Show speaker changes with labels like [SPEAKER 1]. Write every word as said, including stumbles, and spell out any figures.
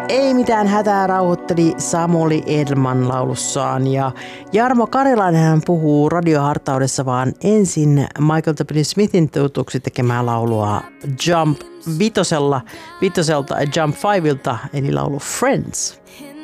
[SPEAKER 1] Ei mitään hätää, rauhoitteli Samuli Edman laulussaan. Ja Jarmo Karilainen hän puhuu radiohartaudessa vaan ensin Michael W. Smithin tutuksi tekemää laulua Jump vitosella, vitoselta Jump Fiveilta, eli laulu Friends.